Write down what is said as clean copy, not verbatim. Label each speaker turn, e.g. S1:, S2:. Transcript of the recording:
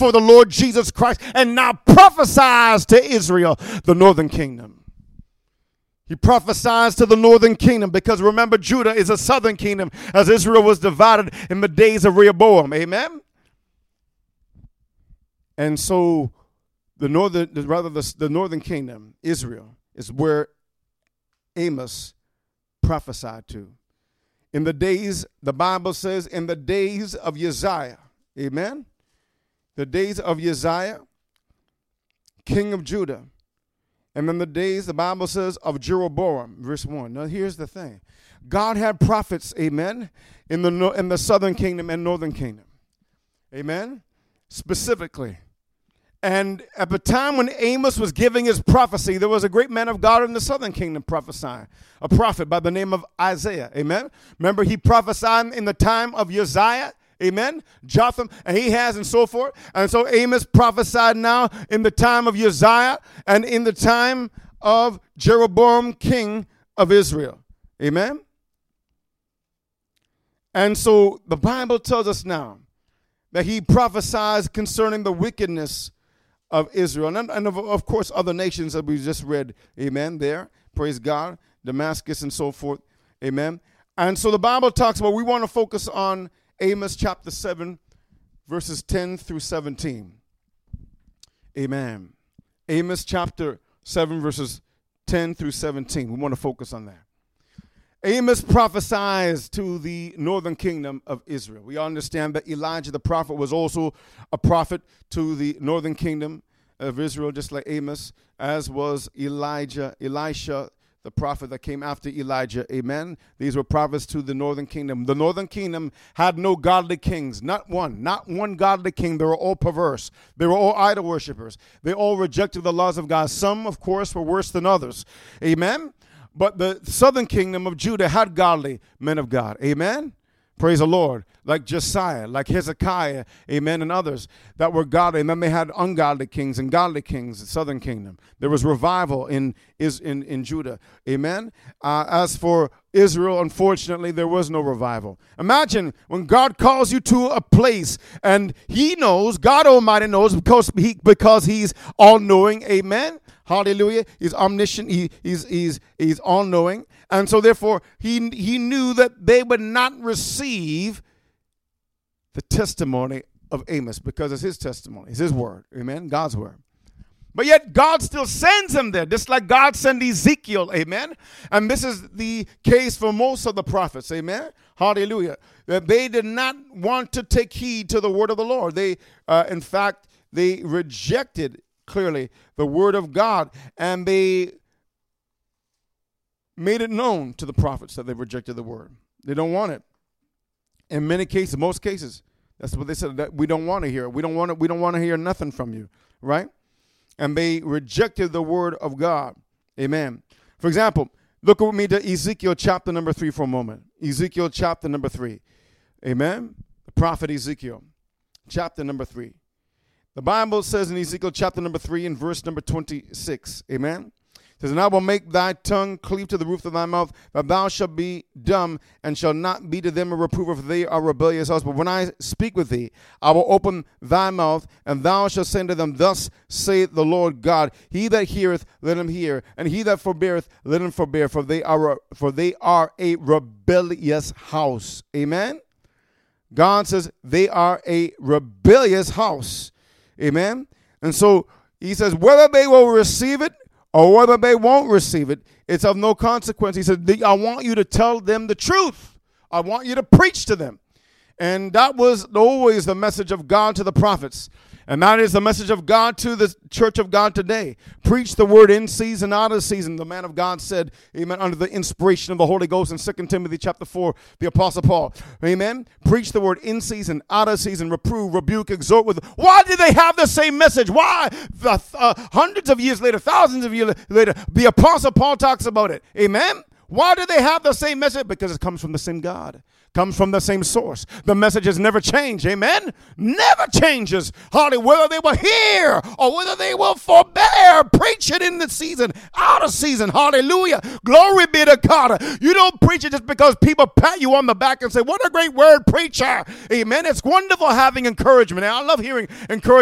S1: for the Lord Jesus Christ and now prophesies to Israel, the northern kingdom. He prophesies to the northern kingdom because remember, Judah is a southern kingdom as Israel was divided in the days of Rehoboam. Amen? And so the northern kingdom, Israel, is where Amos prophesied to. In the days, the Bible says, in the days of Uzziah, amen? The days of Uzziah, king of Judah. And then the days, the Bible says, of Jeroboam, verse 1. Now, here's the thing. God had prophets, amen, in the southern kingdom and northern kingdom. Amen? Specifically. And at the time when Amos was giving his prophecy, there was a great man of God in the southern kingdom prophesying, a prophet by the name of Isaiah. Amen? Remember, he prophesied in the time of Uzziah. Amen? Jotham, and he has and so forth. And so Amos prophesied now in the time of Uzziah and in the time of Jeroboam, king of Israel. Amen? And so the Bible tells us now that he prophesies concerning the wickedness of Israel. And of course, other nations that we just read. Amen? There. Praise God. Damascus and so forth. Amen? And so the Bible talks about, we want to focus on Amos chapter 7, verses 10 through 17. Amen. Amos chapter 7, verses 10 through 17. We want to focus on that. Amos prophesies to the northern kingdom of Israel. We understand that Elijah the prophet was also a prophet to the northern kingdom of Israel, just like Amos, as was Elisha, the prophet that came after Elijah. Amen. These were prophets to the northern kingdom. The northern kingdom had no godly kings, not one godly king. They were all perverse. They were all idol worshipers. They all rejected the laws of God. Some, of course, were worse than others. Amen. But the southern kingdom of Judah had godly men of God. Amen. Praise the Lord. Like Josiah, like Hezekiah, amen, and others that were godly. And then they had ungodly kings and godly kings, the southern kingdom. There was revival in Judah. Amen. As for Israel, unfortunately, there was no revival. Imagine when God calls you to a place and he knows, God Almighty knows because he's all-knowing. Amen. Hallelujah. He's omniscient. He's all-knowing. And so therefore, he knew that they would not receive the testimony of Amos because it's his testimony. It's his word. Amen. God's word. But yet God still sends him there, just like God sent Ezekiel. Amen. And this is the case for most of the prophets. Amen. Hallelujah. That they did not want to take heed to the word of the Lord. They, in fact, they rejected clearly the word of God, and they made it known to the prophets that they rejected the word. They don't want it. In many cases, most cases, that's what they said, that we don't want to hear. We don't want to hear nothing from you, right? And they rejected the word of God. Amen. For example, look with me to Ezekiel chapter number 3 for a moment. Ezekiel chapter number 3. Amen. The prophet Ezekiel, chapter number 3. The Bible says in Ezekiel chapter number 3 and verse number 26. Amen. It says, and I will make thy tongue cleave to the roof of thy mouth, that thou shalt be dumb, and shall not be to them a reprover, for they are rebellious house. But when I speak with thee, I will open thy mouth, and thou shalt say to them, thus saith the Lord God, he that heareth, let him hear, and he that forbeareth, let him forbear, for they are a rebellious house. Amen. God says they are a rebellious house. Amen. And so he says, whether they will receive it or whether they won't receive it, it's of no consequence. He said, I want you to tell them the truth. I want you to preach to them. And that was always the message of God to the prophets. And that is the message of God to the church of God today. Preach the word in season, out of season. The man of God said, amen, under the inspiration of the Holy Ghost in 2 Timothy chapter 4, the Apostle Paul. Amen. Preach the word in season, out of season, reprove, rebuke, exhort with. Why did they have the same message? Why? Hundreds of years later, thousands of years later, the Apostle Paul talks about it. Amen. Why do they have the same message? Because it comes from the same God. Comes from the same source. The message has never changed. Amen? Never changes. Hardly whether they will hear or whether they will forbear. Preach it in the season, out of season. Hallelujah. Glory be to God. You don't preach it just because people pat you on the back and say, what a great word, preacher. Amen? It's wonderful having encouragement. And I love hearing encouragement